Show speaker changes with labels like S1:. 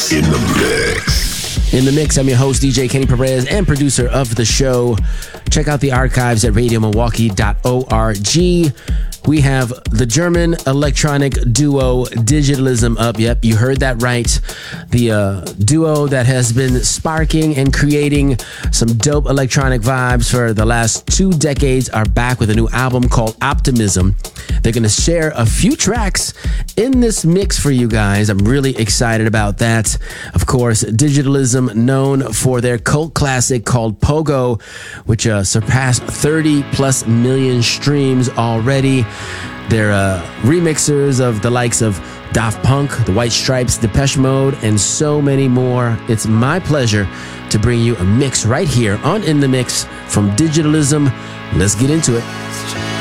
S1: In the mix.
S2: In the mix, I'm your host, DJ Kenny Perez, and producer of the show. Check out the archives at radiomilwaukee.org. We have the German electronic duo Digitalism up. Yep, you heard that right. The duo that has been sparking and creating some dope electronic vibes for the last 2 decades are back with a new album called Optimism. They're going to share a few tracks in this mix for you guys. I'm really excited about that. Of course, Digitalism, known for their cult classic called Pogo, which surpassed 30 plus million streams already. They're remixers of the likes of Daft Punk, The White Stripes, Depeche Mode, and so many more. It's my pleasure to bring you a mix right here on In The Mix from Digitalism. Let's get into it.